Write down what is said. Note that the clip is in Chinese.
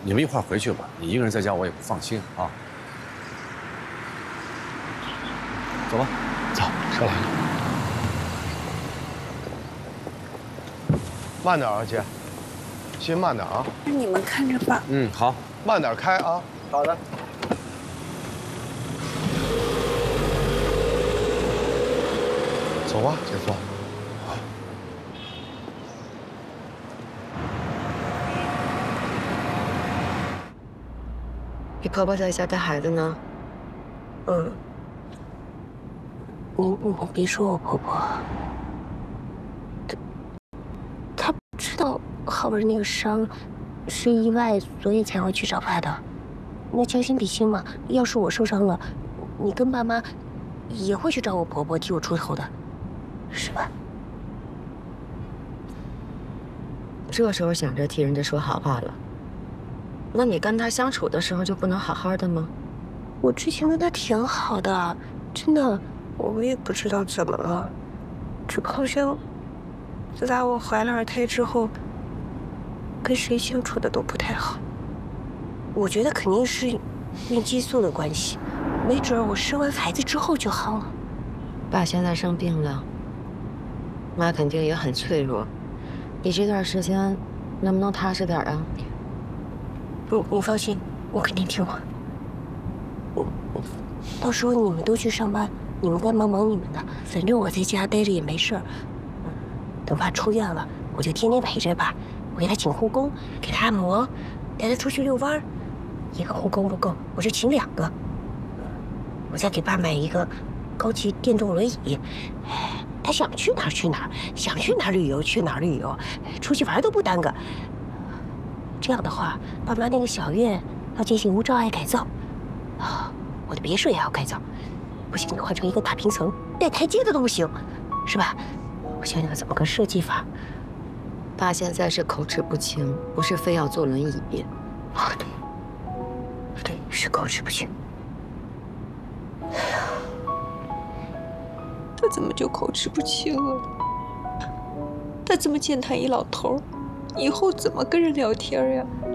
你们一块儿回去吧，你一个人在家我也不放心啊。走吧， 走，车来了。慢点啊，姐，心慢点啊。 那你们看着办。 嗯，好， 慢点开啊。 好的。 走吧，姐夫。 你婆婆在家带孩子呢？ 你别说我婆婆，她不知道浩文那个伤是意外，所以才会去找爸的。那将心比心嘛，要是我受伤了，你跟爸妈也会去找我婆婆替我出头的，是吧？ 这时候想着替人家说好话了，那你跟她相处的时候就不能好好的吗？ 我之前跟她挺好的，真的，我也不知道怎么了，这好像自打我怀了2胎之后，跟谁相处的都不太好。我觉得肯定是孕激素的关系，没准我生完孩子之后就好了。 爸现在生病了，妈肯定也很脆弱，你这段时间能不能踏实点啊？ 你放心，我肯定听话。到时候你们都去上班，你们该忙你们的，反正我在家待着也没事儿。等爸出院了，我就天天陪着爸，我给他请护工，给他按摩，带他出去遛弯儿。1个护工不够，我就请2个。我再给爸买一个高级电动轮椅，他想去哪儿去哪儿，想去哪儿旅游去哪儿旅游，出去玩都不耽搁。这样的话，爸妈那个小院要进行无障碍改造，我的别墅也要改造，不行就换成一个大平层，带台阶的都不行，是吧？我想想怎么个设计法。 爸现在是口齿不清，不是非要坐轮椅。 对，是口齿不清。 他怎么就口齿不清啊？他这么健谈一老头，以后怎么跟人聊天呀？